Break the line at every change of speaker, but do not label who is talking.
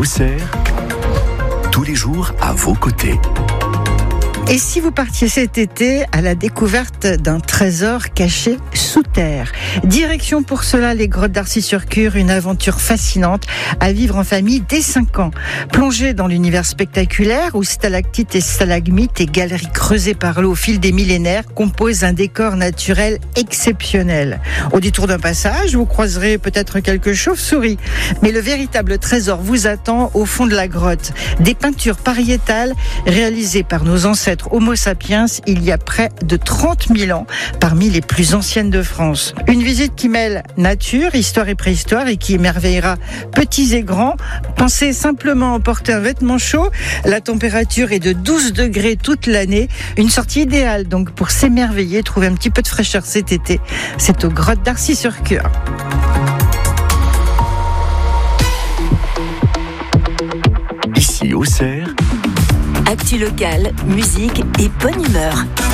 Auxerre, tous les jours à vos côtés.
Et si vous partiez cet été à la découverte d'un trésor caché sous terre? Direction pour cela les grottes d'Arcy-sur-Cure, une aventure fascinante à vivre en famille dès 5 ans. Plongez dans l'univers spectaculaire où stalactites et stalagmites et galeries creusées par l'eau au fil des millénaires composent un décor naturel exceptionnel. Au détour d'un passage, vous croiserez peut-être quelques chauves-souris, mais le véritable trésor vous attend au fond de la grotte. Des peintures pariétales réalisées par nos ancêtres Homo sapiens il y a près de 30 000 ans, parmi les plus anciennes de France. Une visite qui mêle nature, histoire et préhistoire et qui émerveillera petits et grands. Pensez simplement emporter un vêtement chaud. La température est de 12 degrés toute l'année. Une sortie idéale donc pour s'émerveiller, trouver un petit peu de fraîcheur cet été. C'est aux grottes d'Arcy-sur-Cure.
Ici Auxerre,
actu locale, musique et bonne humeur.